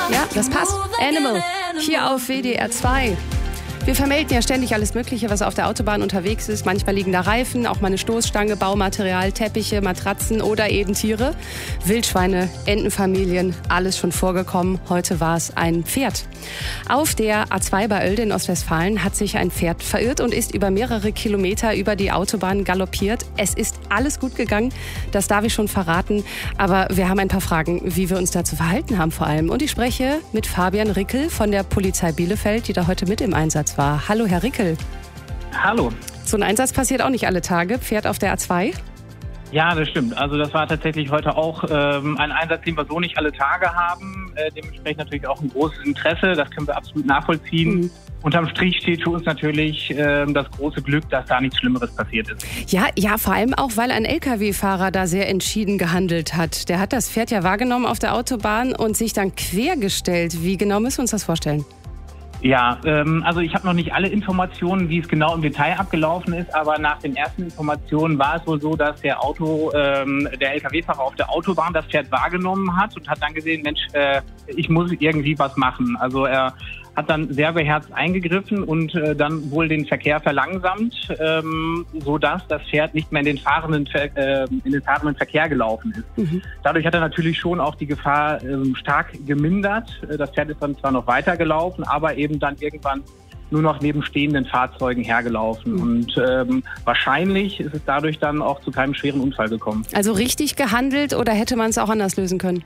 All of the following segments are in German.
Ja, das passt. Animal, hier auf WDR 2. Wir vermelden ja ständig alles Mögliche, was auf der Autobahn unterwegs ist. Manchmal liegen da Reifen, auch mal eine Stoßstange, Baumaterial, Teppiche, Matratzen oder eben Tiere. Wildschweine, Entenfamilien, alles schon vorgekommen. Heute war es ein Pferd. Auf der A2 bei Oelde in Ostwestfalen hat sich ein Pferd verirrt und ist über mehrere Kilometer über die Autobahn galoppiert. Es ist alles gut gegangen, das darf ich schon verraten. Aber wir haben ein paar Fragen, wie wir uns da zu verhalten haben vor allem. Und ich spreche mit Fabian Rickel von der Polizei Bielefeld, die da heute mit im Einsatz war. Hallo, Herr Rickel. Hallo. So ein Einsatz passiert auch nicht alle Tage. Pferd auf der A2? Ja, das stimmt. Also das war tatsächlich heute auch ein Einsatz, den wir so nicht alle Tage haben. Dementsprechend natürlich auch ein großes Interesse. Das können wir absolut nachvollziehen. Mhm. Unterm Strich steht für uns natürlich das große Glück, dass da nichts Schlimmeres passiert ist. Ja, vor allem auch, weil ein Lkw-Fahrer da sehr entschieden gehandelt hat. Der hat das Pferd ja wahrgenommen auf der Autobahn und sich dann quergestellt. Wie genau müssen wir uns das vorstellen? Ja, also ich habe noch nicht alle Informationen, wie es genau im Detail abgelaufen ist, aber nach den ersten Informationen war es wohl so, dass der Lkw-Fahrer auf der Autobahn das Pferd wahrgenommen hat und hat dann gesehen, Mensch, ich muss irgendwie was machen. Also er hat dann sehr beherzt eingegriffen und dann wohl den Verkehr verlangsamt, sodass das Pferd nicht mehr in den fahrenden Verkehr gelaufen ist. Mhm. Dadurch hat er natürlich schon auch die Gefahr stark gemindert. Das Pferd ist dann zwar noch weitergelaufen, aber eben dann irgendwann nur noch neben stehenden Fahrzeugen hergelaufen. Mhm. Und wahrscheinlich ist es dadurch dann auch zu keinem schweren Unfall gekommen. Also richtig gehandelt oder hätte man es auch anders lösen können?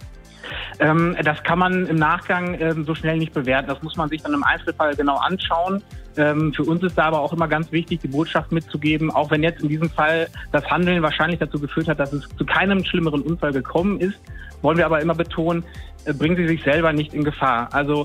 Das kann man im Nachgang so schnell nicht bewerten. Das muss man sich dann im Einzelfall genau anschauen. Für uns ist da aber auch immer ganz wichtig, die Botschaft mitzugeben, auch wenn jetzt in diesem Fall das Handeln wahrscheinlich dazu geführt hat, dass es zu keinem schlimmeren Unfall gekommen ist, wollen wir aber immer betonen, bringen Sie sich selber nicht in Gefahr. Also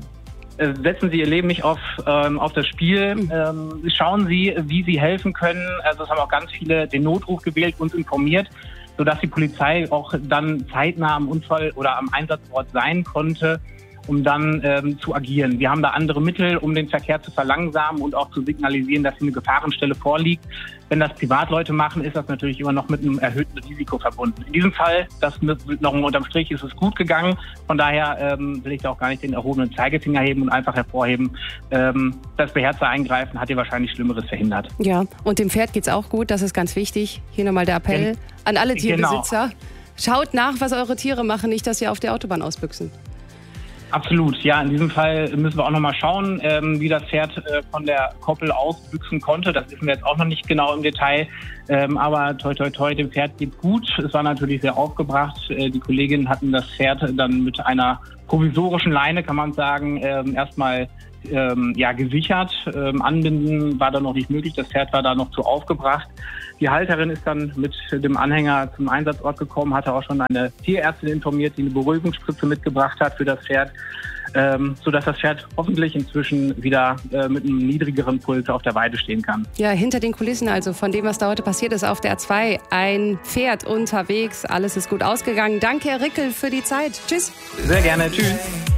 setzen Sie Ihr Leben nicht auf das Spiel. Schauen Sie, wie Sie helfen können. Also es haben auch ganz viele den Notruf gewählt, uns informiert, sodass die Polizei auch dann zeitnah am Unfall oder am Einsatzort sein konnte, um dann zu agieren. Wir haben da andere Mittel, um den Verkehr zu verlangsamen und auch zu signalisieren, dass hier eine Gefahrenstelle vorliegt. Wenn das Privatleute machen, ist das natürlich immer noch mit einem erhöhten Risiko verbunden. In diesem Fall, das noch unterm Strich, ist es gut gegangen. Von daher will ich da auch gar nicht den erhobenen Zeigefinger heben und einfach hervorheben, das beherzte Eingreifen hat hier wahrscheinlich Schlimmeres verhindert. Ja, und dem Pferd geht's auch gut, das ist ganz wichtig. Hier nochmal der Appell an alle Tierbesitzer. Genau. Schaut nach, was eure Tiere machen, nicht, dass sie auf der Autobahn ausbüchsen. Absolut, ja. In diesem Fall müssen wir auch nochmal schauen, wie das Pferd von der Koppel ausbüchsen konnte. Das wissen wir jetzt auch noch nicht genau im Detail. Aber toi, toi, toi, dem Pferd geht's gut. Es war natürlich sehr aufgebracht. Die Kolleginnen hatten das Pferd dann mit einer provisorischen Leine, kann man sagen, erstmal gesichert. Anbinden war dann noch nicht möglich. Das Pferd war da noch zu aufgebracht. Die Halterin ist dann mit dem Anhänger zum Einsatzort gekommen, hatte auch schon eine Tierärztin informiert, die eine Beruhigungsspritze mitgebracht hat für das Pferd, sodass das Pferd hoffentlich inzwischen wieder mit einem niedrigeren Puls auf der Weide stehen kann. Ja, hinter den Kulissen also von dem, was da heute passiert ist auf der A2. Ein Pferd unterwegs, alles ist gut ausgegangen. Danke, Herr Rickel, für die Zeit. Tschüss. Sehr gerne, tschüss.